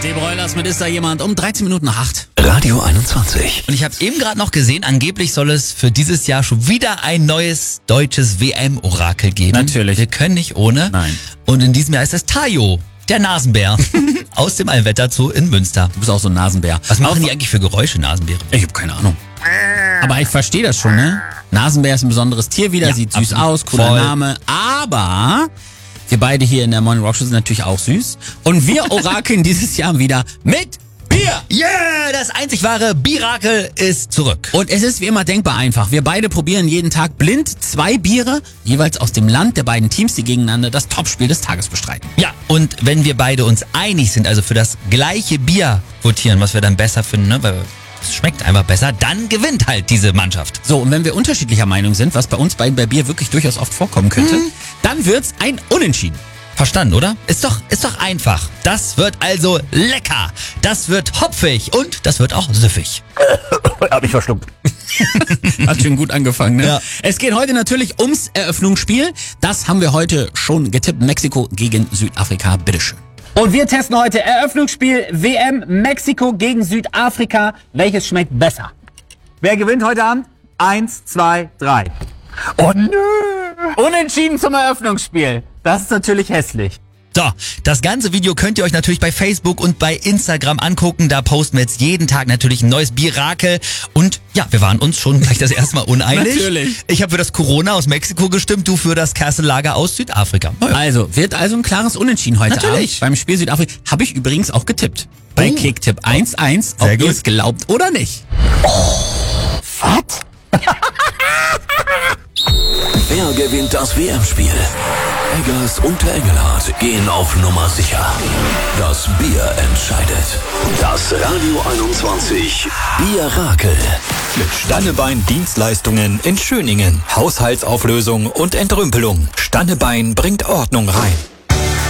Die Broilers mit Ist da jemand um 13 Minuten nach 8. Radio 21. Und ich habe eben gerade noch gesehen, angeblich soll es für dieses Jahr schon wieder ein neues deutsches WM-Orakel geben. Natürlich. Wir können nicht ohne. Nein. Und in diesem Jahr ist es Tayo, der Nasenbär, aus dem Allwetterzoo in Münster. Du bist auch so ein Nasenbär. Was machen die eigentlich für Geräusche, Nasenbären? Ich habe keine Ahnung. Aber ich verstehe das schon, ne? Nasenbär ist ein besonderes Tier wieder, Ja, sieht süß absolut. aus, cooler Voll. Name. Aber wir beide hier in der Morning Rock Show sind natürlich auch süß. Und wir orakeln dieses Jahr wieder mit Bier. Yeah, das einzig wahre Birakel ist zurück. Und es ist wie immer denkbar einfach. Wir beide probieren jeden Tag blind 2 Biere, jeweils aus dem Land der beiden Teams, die gegeneinander das Topspiel des Tages bestreiten. Ja, und wenn wir beide uns einig sind, also für das gleiche Bier votieren, was wir dann besser finden, ne, weil es schmeckt einfach besser, dann gewinnt halt diese Mannschaft. So, und wenn wir unterschiedlicher Meinung sind, was bei uns beiden bei Bier wirklich durchaus oft vorkommen könnte, dann wird's ein Unentschieden. Verstanden, oder? Ist doch einfach. Das wird also lecker. Das wird hopfig und das wird auch süffig. Hab ich verschluckt. Hat schon gut angefangen, ne? Ja. Es geht heute natürlich ums Eröffnungsspiel. Das haben wir heute schon getippt. Mexiko gegen Südafrika. Bitteschön. Und wir testen heute Eröffnungsspiel WM Mexiko gegen Südafrika. Welches schmeckt besser? Wer gewinnt heute Abend? 1, 2, 3. Oh nö. Unentschieden zum Eröffnungsspiel. Das ist natürlich hässlich. So, das ganze Video könnt ihr euch natürlich bei Facebook und bei Instagram angucken. Da posten wir jetzt jeden Tag natürlich ein neues Birakel. Und ja, wir waren uns schon gleich das erste Mal uneinig. Natürlich. Ich habe für das Corona aus Mexiko gestimmt, du für das Kerselager aus Südafrika. Also, wird also ein klares Unentschieden heute Natürlich. Abend. Beim Spiel Südafrika habe ich übrigens auch getippt. Bei Oh. Kicktipp 1-1, Sehr ob gut. ihr es glaubt oder nicht. Was? Wer gewinnt das WM-Spiel? Eggers und der Engelhardt gehen auf Nummer sicher. Das Bier entscheidet. Das Radio 21 Birakel. Mit Stannebein Dienstleistungen in Schöningen. Haushaltsauflösung und Entrümpelung. Stannebein bringt Ordnung rein.